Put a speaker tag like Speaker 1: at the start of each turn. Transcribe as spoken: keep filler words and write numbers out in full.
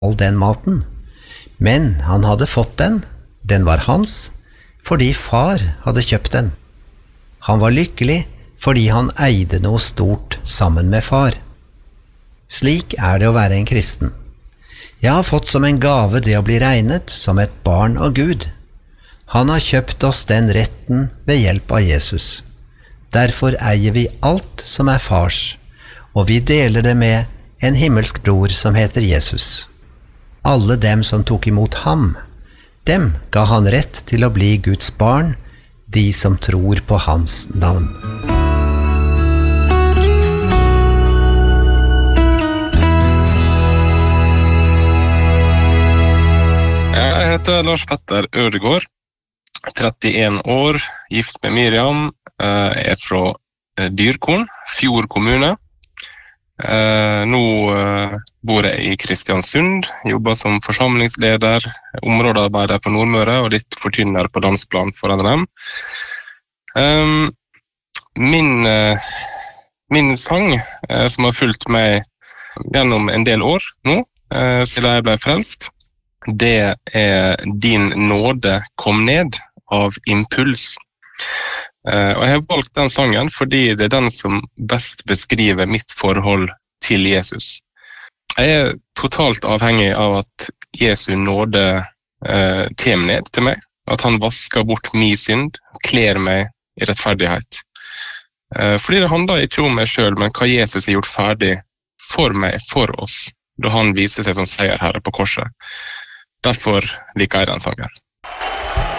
Speaker 1: all den maten, men han hadde fått den, den var hans, fordi far hadde kjøpt den. Han var lykkelig fordi han eide noe stort sammen med far. Slik er det å være en kristen. Jeg har fått som en gave det å bli regnet som et barn av Gud. Han har kjøpt oss den retten ved hjelp av Jesus. Derfor eier vi alt som er fars, og vi deler det med en himmelsk bror som heter Jesus. Alle dem som tok imot ham, dem ga han rett til å bli Guds barn, de som tror på hans navn.
Speaker 2: Jeg heter Lars Petter Ødegård, trettien år, gift med Miriam, er fra Dyrkorn, Fjord kommune. Nå bor jeg i Kristiansund, jobber som forsamlingsleder, områdearbeider på Nordmøre og litt forkynner på landsplan for N R M. Min, min sang, som har fulgt meg gjennom en del år nå, siden jeg ble frelst, det er Din nåde kom ned av Impuls. Uh, og jeg har valgt den sangen fordi det er den som best beskriver mitt forhold til Jesus. Jeg er totalt avhengig av at Jesu nåde uh, kommer ned til meg, at han vasker bort min synd, kler meg i rettferdighet. Uh, fordi det handler ikke om meg selv, men hva Jesus har gjort ferdig for meg, for oss, da han viser seg som seierherre på korset. Derfor liker jeg den sangen.